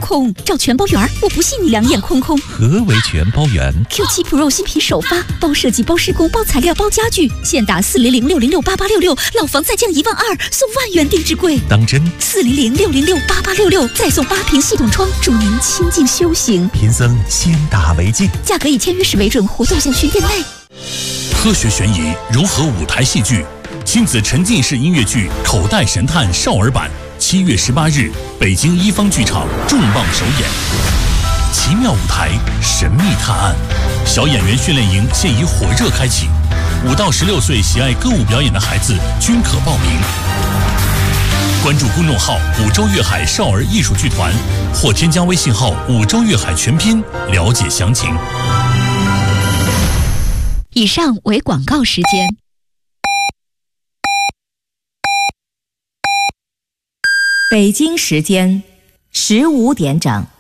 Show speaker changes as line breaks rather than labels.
空，找全包圆，我不信你两眼空空。
何为全包圆
？Q7 Pro 新品首发，包设计、包施工、包材料、包家具，现打400-606-8866，老房再降12000，送万元定制柜。
当真
？400-606-8866，再送8瓶系统窗，助您清静修行。
贫僧先打为敬，
价格以签约时为准，活动详询店内。
科学悬疑融合舞台戏剧，亲子沉浸式音乐剧《口袋神探》少儿版，7月18日，北京一方剧场重磅首演。奇妙舞台，神秘探案，小演员训练营现已火热开启，5到16岁喜爱歌舞表演的孩子均可报名。关注公众号“五洲粤海少儿艺术剧团”，或添加微信号“五洲粤海全拼”了解详情。
以上为广告时间。
北京时间15点整。